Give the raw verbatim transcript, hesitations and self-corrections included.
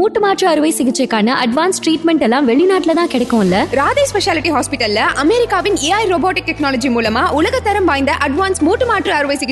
மூட்டு மாற்று அறுவை சிகிச்சைக்கான அட்வான்ஸ் ட்ரீட்மெண்ட் எல்லாம் வெளிநாட்டுல தான் கிடைக்கும்ல. ராதே ஸ்பெஷாலிட்டி ஹாஸ்பிட்டல்ல அமெரிக்காவின் ஏஐ ரோபோட்டிக் டெக்னாலஜி மூலமா உலகத்தரம் வாய்ந்த அட்வான்ஸ் மூட்டு மாற்று அறுவை சிகிச்சை